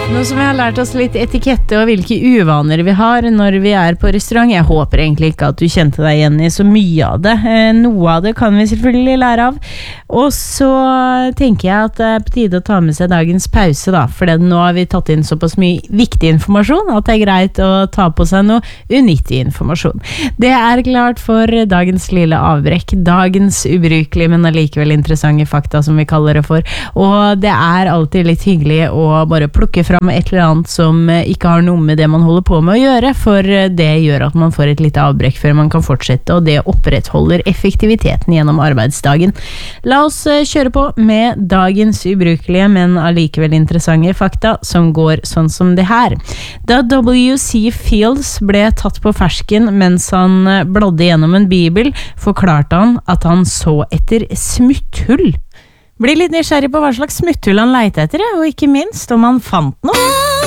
Nå som vi har lært oss litt etikette og hvilke uvaner vi har når vi på restaurant, jeg håper egentlig ikke at du kjente deg igjen i så mye av det. Noe av det kan vi selvfølgelig lære av. Og så tenker jeg at det på tide å ta med seg dagens pause da, for nå har vi tatt inn såpass mye viktig informasjon at det greit å ta på seg noe unyttig informasjon. Det klart for dagens lille avbrekk, dagens ubrukelige, men allikevel interessante fakta som vi kaller det for. Og det alltid litt hyggelig å bare plukke fra med et eller annet som ikke har noe med det man holder på med å gjøre, for det gjør at man får et lite avbrekk før man kan fortsette, og det opprettholder effektiviteten gjennom arbeidsdagen. La oss kjøre på med dagens ubrukelige, men allikevel interessante fakta som går sånn som det her. Da W.C. Fields ble tatt på fersken mens han bladde gjennom en bibel, forklarte han at han så etter smutthull. Bli litt nysgjerrig på hva slags smutthull han lette etter, og ikke minst om han fant noe.